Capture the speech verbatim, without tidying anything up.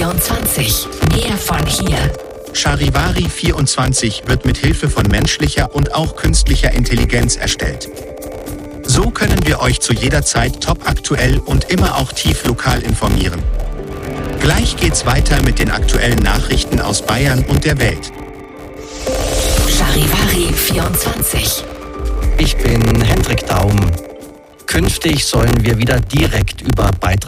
vierundzwanzig. Mehr von hier. Charivari vierundzwanzig wird mit Hilfe von menschlicher und auch künstlicher Intelligenz erstellt. So können wir euch zu jeder Zeit top aktuell und immer auch tief lokal informieren. Gleich geht's weiter mit den aktuellen Nachrichten aus Bayern und der Welt. Charivari vierundzwanzig. Ich bin Hendrik Daum. Künftig sollen wir wieder direkt über Beiträge